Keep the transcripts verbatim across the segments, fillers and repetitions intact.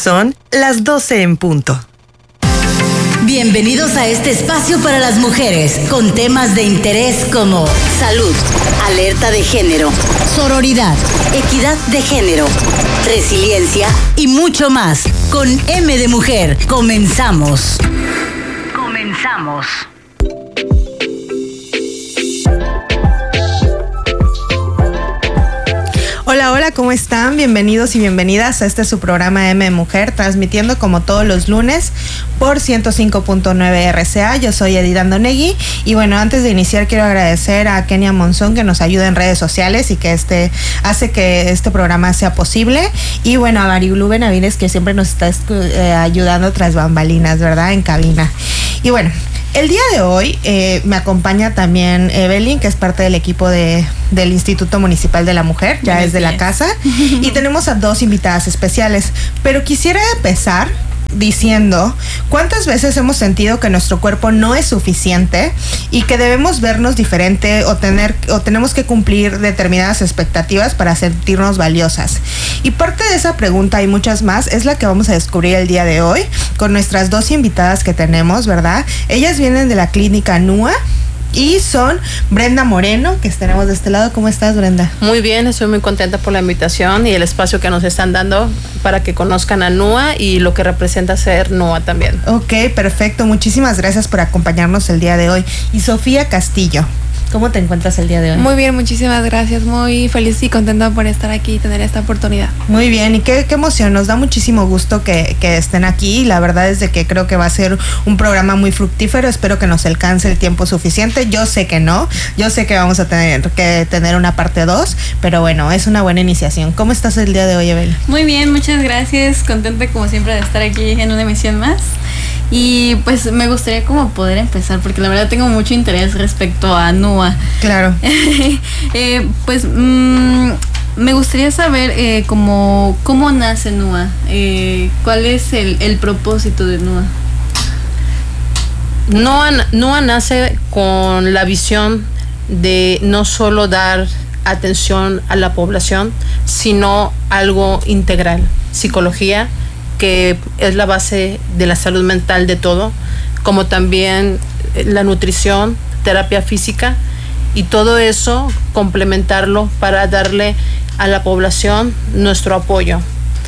Son las doce en punto. Bienvenidos a este espacio para las mujeres, con temas de interés como salud, alerta de género, sororidad, equidad de género, resiliencia y mucho más. Con M de Mujer, comenzamos. Comenzamos. Hola, hola, ¿cómo están? Bienvenidos y bienvenidas a este su programa M de Mujer, transmitiendo como todos los lunes por ciento cinco punto nueve R C A. Yo soy Edith Andonegui y bueno, antes de iniciar quiero agradecer a Kenia Monzón, que nos ayuda en redes sociales y que este hace que este programa sea posible, y bueno, a Marilu Benavides, que siempre nos está eh, ayudando tras bambalinas, ¿verdad? En cabina. Y bueno, el día de hoy eh, me acompaña también Evelyn, que es parte del equipo de, del Instituto Municipal de la Mujer, ya es de la casa, y tenemos a dos invitadas especiales. Pero quisiera empezar diciendo cuántas veces hemos sentido que nuestro cuerpo no es suficiente y que debemos vernos diferente o tener o tenemos que cumplir determinadas expectativas para sentirnos valiosas. Y parte de esa pregunta y muchas más es la que vamos a descubrir el día de hoy con nuestras dos invitadas que tenemos, ¿verdad? Ellas vienen de la clínica N U A y son Brenda Moreno, que tenemos de este lado. ¿Cómo estás, Brenda? Muy bien, estoy muy contenta por la invitación y el espacio que nos están dando para que conozcan a N U A y lo que representa ser N U A también. Ok, perfecto. Muchísimas gracias por acompañarnos el día de hoy. Y Sofía Castillo, ¿cómo te encuentras el día de hoy? Muy bien, muchísimas gracias. Muy feliz y contenta por estar aquí y tener esta oportunidad. Muy bien, y qué, qué emoción. Nos da muchísimo gusto que, que estén aquí. La verdad es de que creo que va a ser un programa muy fructífero. Espero que nos alcance el tiempo suficiente. Yo sé que no. Yo sé que vamos a tener que tener una parte dos, pero bueno, es una buena iniciación. ¿Cómo estás el día de hoy, Evel? Muy bien, muchas gracias. Contenta como siempre de estar aquí en una emisión más. Y pues me gustaría como poder empezar, porque la verdad tengo mucho interés respecto a N U A. Claro. eh, pues mmm, me gustaría saber eh, cómo, cómo nace N U A, eh, cuál es el, el propósito de N U A. N U A, N U A nace con la visión de no solo dar atención a la población, sino algo integral, psicología, que es la base de la salud mental de todo, como también la nutrición, terapia física, y todo eso complementarlo para darle a la población nuestro apoyo.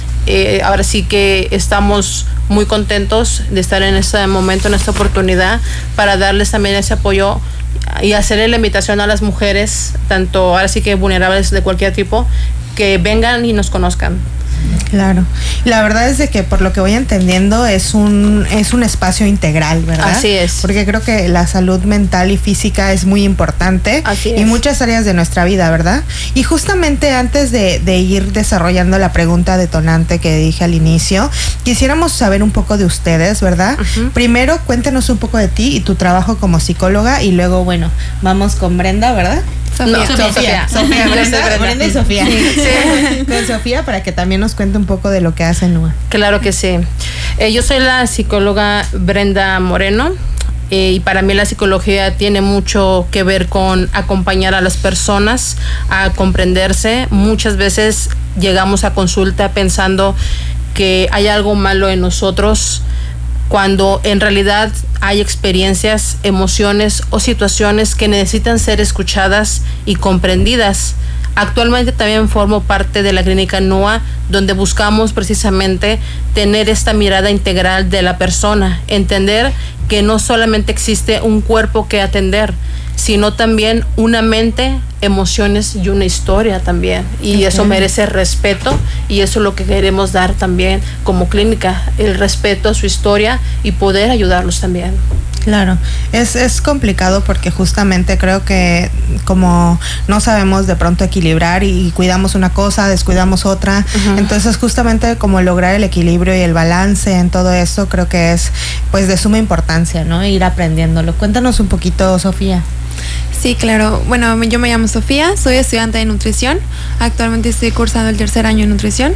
Eh, ahora sí que estamos muy contentos de estar en este momento, en esta oportunidad, para darles también ese apoyo y hacerle la invitación a las mujeres, tanto ahora sí que vulnerables de cualquier tipo, que vengan y nos conozcan. Claro. La verdad es de que por lo que voy entendiendo es un es un espacio integral, ¿verdad? Así es. Porque creo que la salud mental y física es muy importante. Así y es. muchas áreas de nuestra vida, ¿verdad? Y justamente antes de, de ir desarrollando la pregunta detonante que dije al inicio, quisiéramos saber un poco de ustedes, ¿verdad? Uh-huh. Primero, cuéntanos un poco de ti y tu trabajo como psicóloga, y luego, bueno, vamos con Brenda, ¿verdad? Sofía. No, Sofía, Sofía, Sofía, Brenda, Brenda, Brenda y Sofía. Sí. Sí. Con Sofía, para que también nos cuente un poco de lo que hace N U A. Claro que sí. Eh, yo soy la psicóloga Brenda Moreno, eh, y para mí la psicología tiene mucho que ver con acompañar a las personas a comprenderse. Muchas veces llegamos a consulta pensando que hay algo malo en nosotros, cuando en realidad hay experiencias, emociones o situaciones que necesitan ser escuchadas y comprendidas. Actualmente también formo parte de la clínica N U A, donde buscamos precisamente tener esta mirada integral de la persona, entender que no solamente existe un cuerpo que atender, sino también una mente, emociones y una historia también. Y okay. Eso merece respeto, y eso es lo que queremos dar también como clínica, el respeto a su historia y poder ayudarlos también. Claro, es, es complicado porque justamente creo que como no sabemos de pronto equilibrar y cuidamos una cosa, descuidamos otra, uh-huh. Entonces justamente como lograr el equilibrio y el balance en todo eso creo que es pues de suma importancia, ¿no? Ir aprendiéndolo. Cuéntanos un poquito, Sofía. Sí, claro. Bueno, yo me llamo Sofía, soy estudiante de nutrición. Actualmente estoy cursando el tercer año de nutrición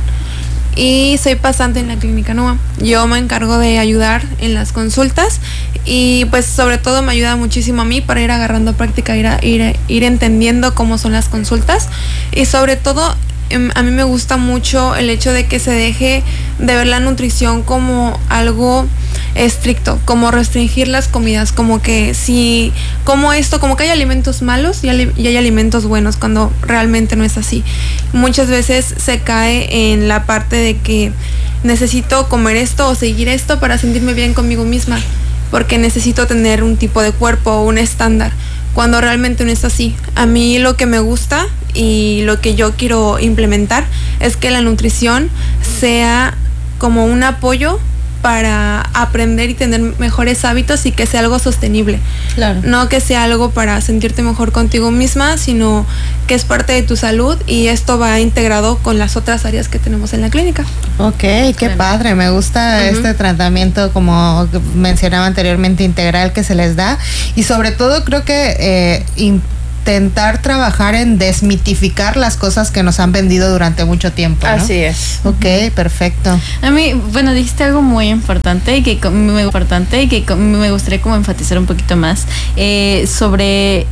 y soy pasante en la clínica N U A. Yo me encargo de ayudar en las consultas y pues sobre todo me ayuda muchísimo a mí para ir agarrando práctica, ir, a, ir, ir entendiendo cómo son las consultas y sobre todo em, a mí me gusta mucho el hecho de que se deje de ver la nutrición como algo estricto, como restringir las comidas, como que si como esto, como que hay alimentos malos y hay, y hay alimentos buenos, cuando realmente no es así. Muchas veces se cae en la parte de que necesito comer esto o seguir esto para sentirme bien conmigo misma, porque necesito tener un tipo de cuerpo o un estándar, cuando realmente no es así. A mí lo que me gusta y lo que yo quiero implementar es que la nutrición sea como un apoyo para aprender y tener mejores hábitos y que sea algo sostenible. Claro. No que sea algo para sentirte mejor contigo misma, sino que es parte de tu salud y esto va integrado con las otras áreas que tenemos en la clínica. Ok, qué Claro. padre, me gusta Ujú. este tratamiento, como mencionaba anteriormente, integral que se les da, y sobre todo creo que eh, intentar trabajar en desmitificar las cosas que nos han vendido durante mucho tiempo, ¿no? Así es. Ok, perfecto. A mí, bueno, dijiste algo muy importante y que co- muy importante y que co- me gustaría como enfatizar un poquito más eh, sobre